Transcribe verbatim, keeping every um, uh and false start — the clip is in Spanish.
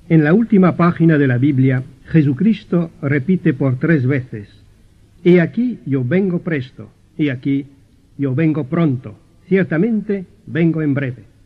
En la última página de la Biblia, Jesucristo repite por tres veces: «He aquí yo vengo presto, he aquí yo vengo pronto, ciertamente vengo en breve».